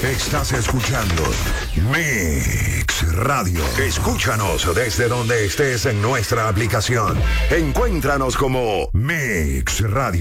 Estás escuchando Mix Radio. Escúchanos desde donde estés en nuestra aplicación. Encuéntranos como Mix Radio.